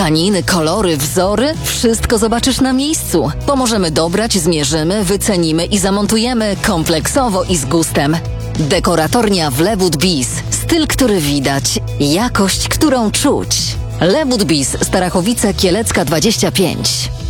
Tkaniny, kolory, wzory, wszystko zobaczysz na miejscu. Pomożemy dobrać, zmierzymy, wycenimy i zamontujemy kompleksowo i z gustem. Dekoratornia w Lewood Biz. Styl, który widać. Jakość, którą czuć. Lewood Biz, Starachowice, Kielecka 25.